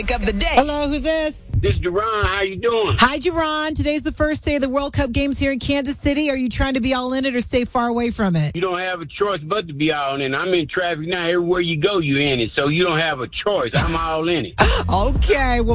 Of the day. Hello, who's this? This is Duran. How you doing? Hi, Jerron. Today's the first day of the World Cup games here in Kansas City. Are you trying to be all in it or stay far away from it? You don't have a choice but to be all in. I'm in traffic now. Everywhere you go, you're in it. So you don't have a choice. I'm all in it. Okay. Well,